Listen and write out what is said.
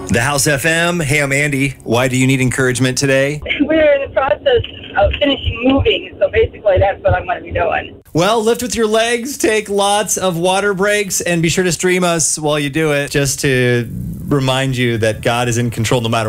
The House FM. Hey, I'm Andy. Why do you need encouragement today? We're in the process of finishing moving, so basically that's what I'm going to be doing. Well, lift with your legs, take lots of water breaks, and be sure to stream us while you do it, just to remind you that God is in control no matter